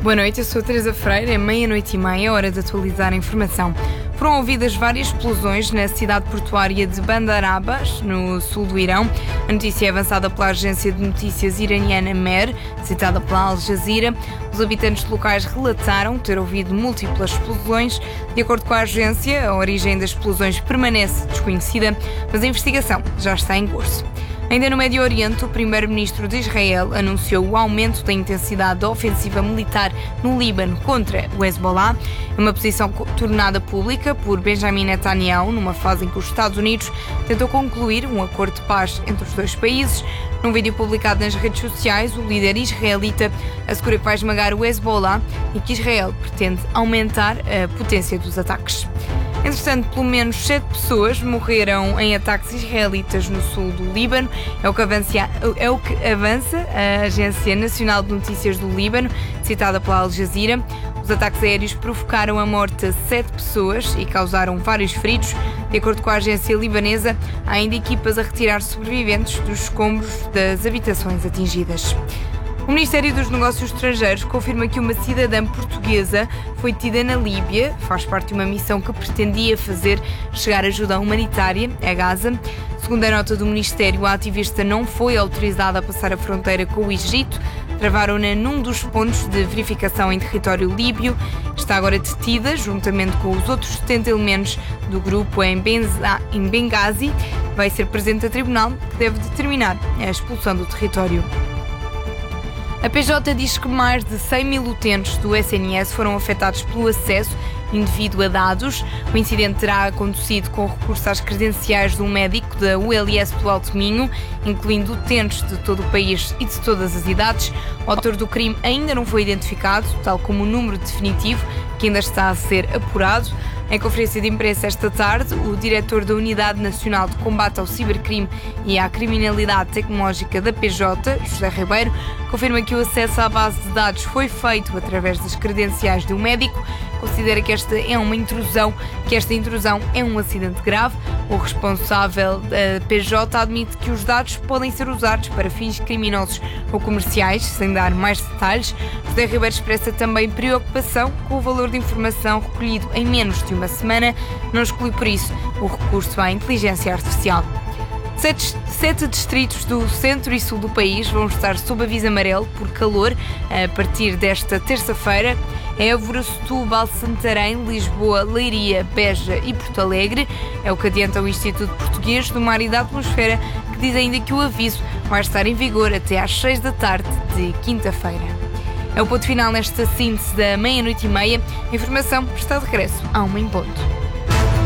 Boa noite, eu sou a Teresa Freire, é 00:30, hora de atualizar a informação. Foram ouvidas várias explosões na cidade portuária de Bandar Abbas, no sul do Irão. A notícia é avançada pela agência de notícias iraniana MER, citada pela Al Jazeera. Os habitantes locais relataram ter ouvido múltiplas explosões. De acordo com a agência, a origem das explosões permanece desconhecida, mas a investigação já está em curso. Ainda no Médio Oriente, o primeiro-ministro de Israel anunciou o aumento da intensidade da ofensiva militar no Líbano contra o Hezbollah, uma posição tornada pública por Benjamin Netanyahu, numa fase em que os Estados Unidos tentou concluir um acordo de paz entre os dois países. Num vídeo publicado nas redes sociais, o líder israelita assegura que vai esmagar o Hezbollah e que Israel pretende aumentar a potência dos ataques. Entretanto, pelo menos 7 pessoas morreram em ataques israelitas no sul do Líbano. É o que avança a Agência Nacional de Notícias do Líbano, citada pela Al Jazeera. Os ataques aéreos provocaram a morte de 7 pessoas e causaram vários feridos. De acordo com a agência libanesa, há ainda equipas a retirar sobreviventes dos escombros das habitações atingidas. O Ministério dos Negócios Estrangeiros confirma que uma cidadã portuguesa foi detida na Líbia, faz parte de uma missão que pretendia fazer chegar ajuda humanitária a Gaza. Segundo a nota do Ministério, a ativista não foi autorizada a passar a fronteira com o Egito. Travaram-na num dos pontos de verificação em território líbio. Está agora detida, juntamente com os outros 70 elementos do grupo em Benghazi. Vai ser presente a tribunal, que deve determinar a expulsão do território. A PJ diz que mais de 100 mil utentes do SNS foram afetados pelo acesso indevido a dados. O incidente terá acontecido com recurso às credenciais de um médico da ULS do Alto Minho, incluindo utentes de todo o país e de todas as idades. O autor do crime ainda não foi identificado, tal como o número definitivo, que ainda está a ser apurado. Em conferência de imprensa esta tarde, o diretor da Unidade Nacional de Combate ao Cibercrime e à Criminalidade Tecnológica da PJ, José Ribeiro, confirma que o acesso à base de dados foi feito através das credenciais de um médico. Considera que esta intrusão é um acidente grave. O responsável da PJ admite que os dados podem ser usados para fins criminosos ou comerciais, sem dar mais detalhes. José Ribeiro expressa também preocupação com o valor de informação recolhido em menos de uma semana. Não exclui, por isso, o recurso à inteligência artificial. 7 distritos do centro e sul do país vão estar sob aviso amarelo por calor a partir desta terça-feira. Évora, Setúbal, Santarém, Lisboa, Leiria, Beja e Porto Alegre. É o que adianta o Instituto Português do Mar e da Atmosfera, que diz ainda que o aviso vai estar em vigor até às 6 da tarde de quinta-feira. É o ponto final nesta síntese da 00:30. A informação está de regresso a 1 em ponto.